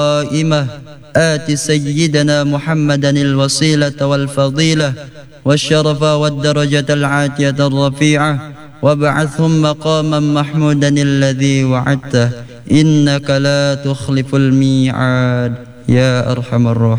قائمة آت سيدنا محمدا الوسيلة والفضيلة والشرف والدرجة العاتية الرفيعة وابعثهم مقاما محمودا الذي وعدته إنك لا تخلف الميعاد يا أرحم الراحمين.